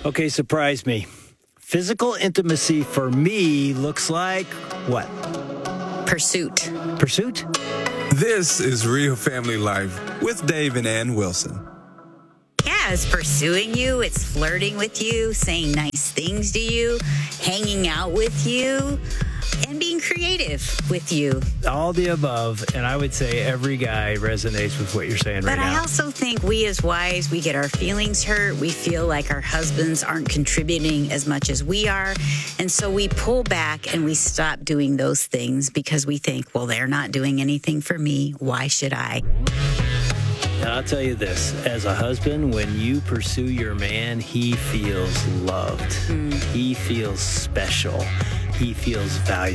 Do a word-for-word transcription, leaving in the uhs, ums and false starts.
Okay, surprise me. Physical intimacy for me looks like what? Pursuit. Pursuit? This is Real Family Life with Dave and Ann Wilson. Yeah, it's pursuing you. It's flirting with you, saying nice things to you, hanging out with you, and being creative with you. All the above, and I would say every guy resonates with what you're saying But right I now. also think we as wives, we get our feelings hurt. We feel like our husbands aren't contributing as much as we are. And so we pull back and we stop doing those things because we think, well, they're not doing anything for me. Why should I? And I'll tell you this, as a husband, when you pursue your man, he feels loved. Mm. He feels special. He feels valuable.